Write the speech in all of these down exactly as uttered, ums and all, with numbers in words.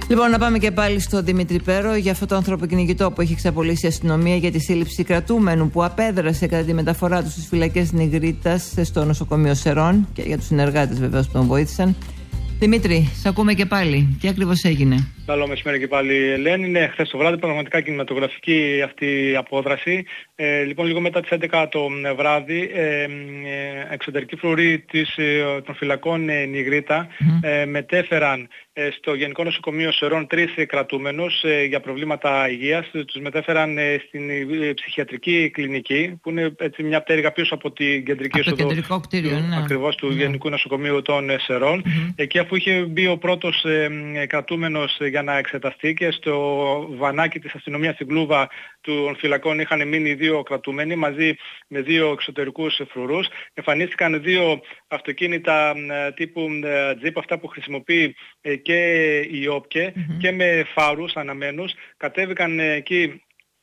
Λοιπόν, να πάμε και πάλι στον Δημήτρη Πέρο για αυτό το ανθρωποκυνηγητό που έχει εξαπολύσει η αστυνομία για τη σύλληψη κρατούμενου που απέδρασε κατά τη μεταφορά του στις φυλακές Νιγρίτας στο νοσοκομείο Σερών και για τους συνεργάτες βεβαίως που τον βοήθησαν. Δημήτρη, σε ακούμε και πάλι. Τι ακριβώς έγινε? Καλό μεσημέρι και πάλι, Ελένη. Ναι, χθες το βράδυ πραγματικά κινηματογραφική αυτή η απόδραση. Ε, λοιπόν, λίγο μετά τις έντεκα το βράδυ, ε, ε, εξωτερικοί φρουροί της, ε, των φυλακών ε, Νιγρίτα mm-hmm. ε, μετέφεραν ε, στο Γενικό Νοσοκομείο Σερών τρεις ε, κρατούμενους ε, για προβλήματα υγείας. Τους μετέφεραν ε, στην ε, ψυχιατρική κλινική, που είναι έτσι μια πτέρυγα πίσω από την κεντρική οδό ναι. ακριβώς του ναι. Γενικού Νοσοκομείου των ε, Σερών. Mm-hmm. Εκεί, αφού είχε μπει ο πρώτος ε, ε, κρατούμενος ε, για να εξεταστεί, και στο βανάκι της αστυνομίας στην κλούβα των φυλακών είχαν μείνει δύο κρατούμενοι μαζί με δύο εξωτερικούς φρουρούς. Εμφανίστηκαν δύο αυτοκίνητα τύπου τζιπ, αυτά που χρησιμοποιεί και η ΟΠΚΕ mm-hmm. και με φάρους αναμένους. Κατέβηκαν εκεί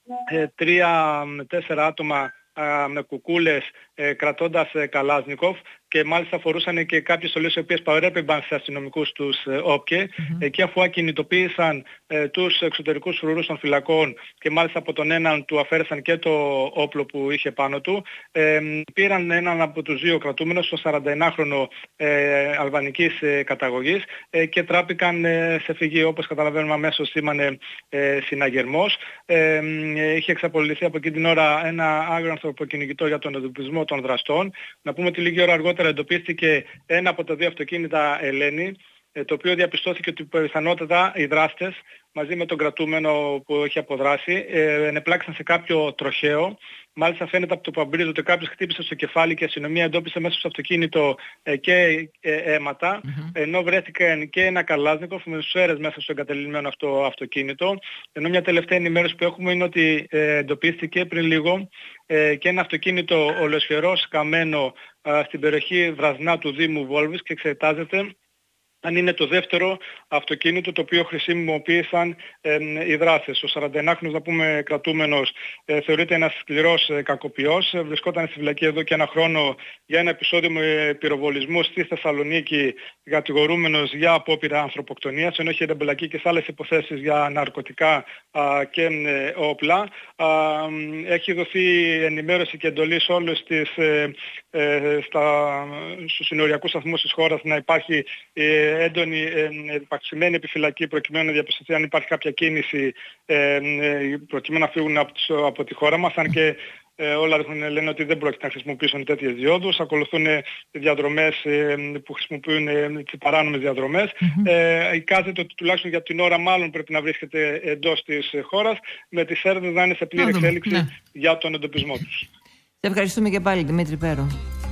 τρία τέσσερα άτομα με κουκούλες ε, κρατώντας ε, Καλάζνικοφ, και μάλιστα φορούσαν και κάποιες στολές οι οποίες παρέπεμπαν σε αστυνομικούς τους ε, ΟΠΚΕ. Mm-hmm. Εκεί, αφού ακινητοποίησαν ε, τους εξωτερικούς φρουρούς των φυλακών και μάλιστα από τον έναν του αφαίρεσαν και το όπλο που είχε πάνω του, ε, πήραν έναν από τους δύο κρατούμενους, το σαρανταενάχρονο ε, αλβανικής ε, καταγωγής, ε, και τράπηκαν ε, σε φυγή. Όπως καταλαβαίνουμε, αμέσως σήμανε ε, συναγερμός. Ε, ε, είχε εξαπολυθεί από εκείνη την ώρα ένα άγριο ανθρωποκυνηγητό για τον εντοπισμό των δραστών. Να πούμε ότι λίγη ώρα αργότερα εντοπίστηκε ένα από τα δύο αυτοκίνητα, Ελένη, το οποίο διαπιστώθηκε ότι πιθανότατα οι δράστες μαζί με τον κρατούμενο που έχει αποδράσει ε, ενεπλάξαν σε κάποιο τροχαίο. Μάλιστα φαίνεται από το παμπρίζ ότι κάποιος χτύπησε στο κεφάλι και η αστυνομία εντόπισε μέσα στο αυτοκίνητο ε, και ε, αίματα, mm-hmm. ενώ βρέθηκαν και ένα Καλάζνικοφ με σφαίρες μέσα στο εγκατελειμμένο αυτό αυτοκίνητο. Ενώ μια τελευταία ενημέρωση που έχουμε είναι ότι ε, εντοπίστηκε πριν λίγο ε, και ένα αυτοκίνητο ολοσφαιρός καμένο ε, στην περιοχή Βρασνά του Δήμου Βόλβης, και εξετάζεται αν είναι το δεύτερο αυτοκίνητο το οποίο χρησιμοποίησαν ε, οι δράστες. Ο σαρανταενάχρονος, να πούμε, κρατούμενος ε, θεωρείται ένας σκληρός ε, κακοποιός. Ε, βρισκόταν στη φυλακή εδώ και ένα χρόνο για ένα επεισόδιο με πυροβολισμού στη Θεσσαλονίκη, κατηγορούμενος για απόπειρα ανθρωποκτονίας, ενώ είχε εμπλακεί και σε άλλες υποθέσεις για ναρκωτικά α, και ε, όπλα. Α, έχει δοθεί ενημέρωση και εντολή σε όλους τις, ε, ε, στα, στους συνοριακούς σταθμούς της χώρας να υπάρχει ε, έντονη ε, επαξιμένη επιφυλακή, προκειμένου να διαπιστωθεί αν υπάρχει κάποια κίνηση ε, ε, προκειμένου να φύγουν από, από τη χώρα μας, αν και ε, όλα λένε ότι δεν πρόκειται να χρησιμοποιήσουν τέτοιες διόδους. Ακολουθούν ε, διαδρομές ε, που χρησιμοποιούν ε, τις παράνομες διαδρομές. Mm-hmm. Ε, εικάζεται ότι τουλάχιστον για την ώρα μάλλον πρέπει να βρίσκεται εντός της χώρας, με τις έρευνες να είναι σε πλήρη εξέλιξη ναι. για τον εντοπισμό τους. Σε ευχαριστούμε και πάλι, Δημήτρη Πέρο.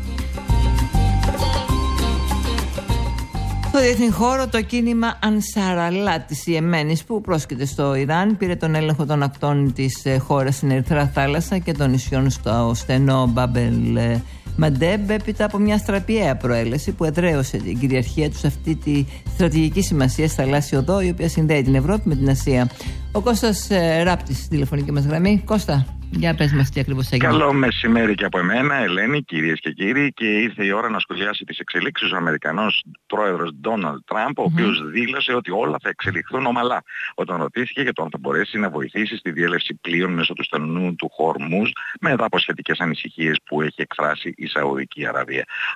Στο διεθνή χώρο, το κίνημα Ανσαραλά της Ιεμένης, που πρόσκειται στο Ιράν, πήρε τον έλεγχο των ακτών της χώρας στην Ερυθρά Θάλασσα και των νησιών στο στενό Μπάμπελ Μαντέμπ, έπειτα από μια στραπιαία προέλαση που εδραίωσε την κυριαρχία του σε αυτή τη στρατηγική σημασία θαλάσσια οδό, η οποία συνδέει την Ευρώπη με την Ασία. Ο Κώστας ε, Ράπτης στη τηλεφωνική μας γραμμή. Κώστα, για πες μας τι ακριβώς έγινε. Καλό μεσημέρι και από εμένα, Ελένη, κυρίες και κύριοι, και ήρθε η ώρα να σχολιάσει τις εξελίξεις ο Αμερικανός πρόεδρος Ντόναλντ Τραμπ, ο οποίος mm-hmm. δήλωσε ότι όλα θα εξελιχθούν ομαλά, όταν ρωτήθηκε για το αν θα μπορέσει να βοηθήσει στη διέλευση πλοίων μέσω του στενού του Χορμούζ μετά από σχετικές ανησυχίες που έχει εκφράσει η Σαουδική Αραβία.